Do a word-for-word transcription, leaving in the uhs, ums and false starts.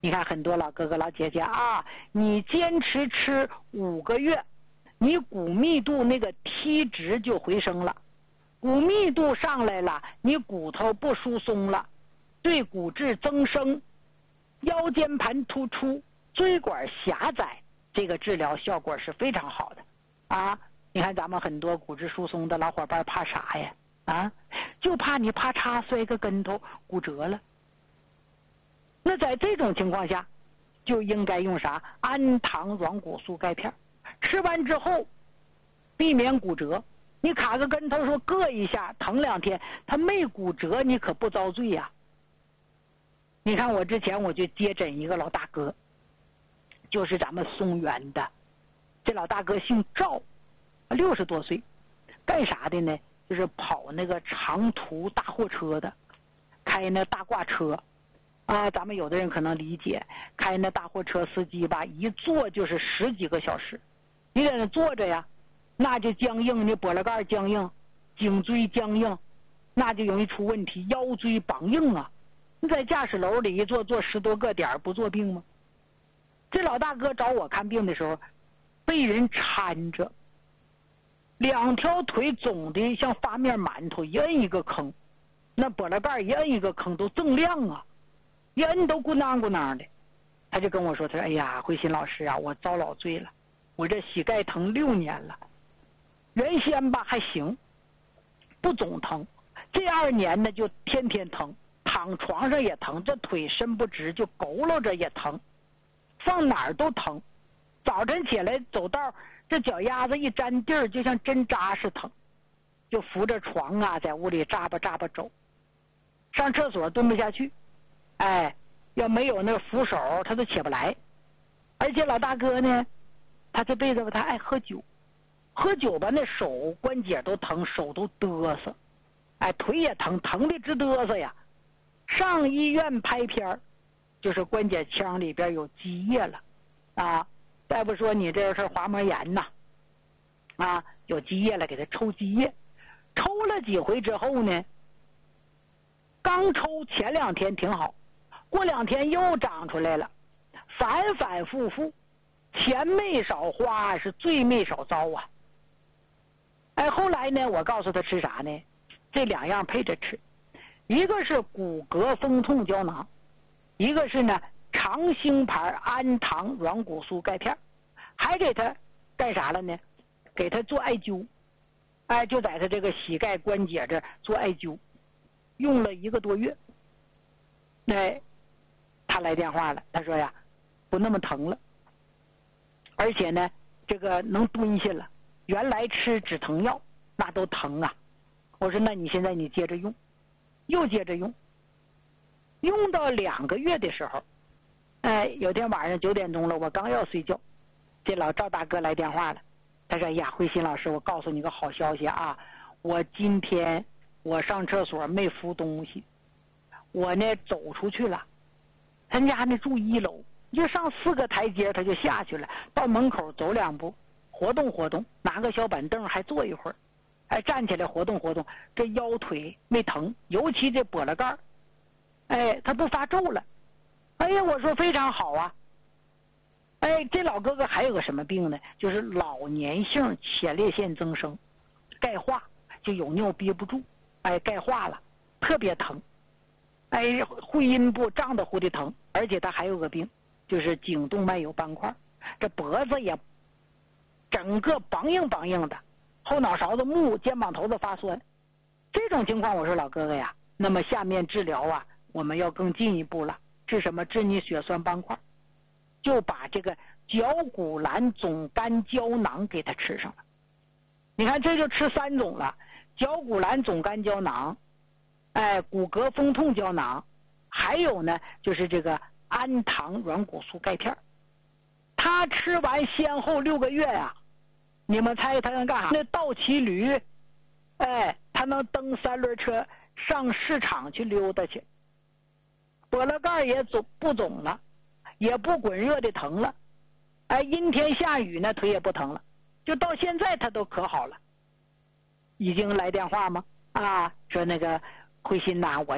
你看很多老哥哥老姐姐啊，你坚持吃五个月，你骨密度那个 T 值就回升了，骨密度上来了，你骨头不疏松了，对骨质增生，腰间盘突出，椎管狭窄，这个治疗效果是非常好的啊！你看咱们很多骨质疏松的老伙伴怕啥呀？啊，就怕你啪嚓摔个跟头骨折了。那在这种情况下，就应该用啥？氨糖软骨素钙片，吃完之后避免骨折。你卡个跟头说硌一下疼两天，他没骨折，你可不遭罪呀、啊。你看我之前我就接诊一个老大哥，就是咱们松原的，这老大哥姓赵，六十多岁，干啥的呢？就是跑那个长途大货车的，开那大挂车啊。咱们有的人可能理解，开那大货车司机吧，一坐就是十几个小时，你在那坐着呀，那就僵硬，你脖子盖僵硬，颈椎僵硬，那就容易出问题，腰椎绑硬啊。你在驾驶楼里一坐坐十多个点，不做病吗？这老大哥找我看病的时候，被人搀着，两条腿肿的像发面馒头，一摁一个坑，那脖子盖一摁一个坑都锃亮啊，一摁都咕囔咕囔的。他就跟我说，他说哎呀，慧心老师啊，我遭老罪了，我这膝盖疼六年了，原先吧还行，不总疼，这二年呢就天天疼，躺床上也疼，这腿伸不直，就佝偻着也疼，放哪儿都疼，早晨起来走道，这脚丫子一沾地儿，就像针扎似疼，就扶着床啊，在屋里扎吧扎吧走，上厕所蹲不下去，哎，要没有那扶手，他都起不来。而且老大哥呢，他这辈子他爱喝酒，喝酒吧，那手关节都疼，手都嘚瑟，哎，腿也疼，疼的直嘚瑟呀。上医院拍片，就是关节腔里边有积液了啊。大夫说你这是滑膜炎呐，啊，有积液了，给他抽积液。抽了几回之后呢，刚抽前两天挺好，过两天又长出来了，反反复复，钱没少花，是罪没少遭啊。哎，后来呢，我告诉他吃啥呢？这两样配着吃，一个是骨骼风痛胶囊，一个是呢长兴牌氨糖软骨素钙片，还给他干啥了呢？给他做艾灸，哎，就在他这个膝盖关节这做艾灸，用了一个多月。哎，他来电话了，他说呀，不那么疼了，而且呢，这个能蹲下了。原来吃止疼药那都疼啊。我说那你现在你接着用，又接着用，用到两个月的时候，哎，有天晚上九点钟了，我刚要睡觉，这老赵大哥来电话了，他说呀，慧心老师，我告诉你个好消息啊，我今天我上厕所没扶东西，我呢走出去了，他家呢住一楼，就上四个台阶他就下去了，到门口走两步活动活动，拿个小板凳还坐一会儿，哎，站起来活动活动，这腰腿没疼，尤其这脖子盖，哎，他不发皱了。哎呀，我说非常好啊。哎，这老哥哥还有个什么病呢？就是老年性前列腺增生，钙化，就有尿憋不住，哎，钙化了，特别疼，哎，会阴部胀得乎的疼，而且他还有个病，就是颈动脉有斑块，这脖子也整个梆硬梆硬的，后脑勺子木，肩膀头子发酸。这种情况，我说老哥哥呀，那么下面治疗啊，我们要更进一步了，治什么？治你血栓斑块，就把这个角骨兰总干胶囊给他吃上了。你看这就吃三种了，角骨兰总干胶囊，哎，骨骼风痛胶囊，还有呢就是这个氨糖软骨素钙片。他吃完先后六个月呀、啊，你们猜他能干啥？那倒骑驴，哎，他能蹬三轮车上市场去溜达去，脖子盖也肿不肿了，也不滚热的疼了，哎，阴天下雨呢腿也不疼了，就到现在他都可好了。已经来电话吗？啊，说那个慧心呐，我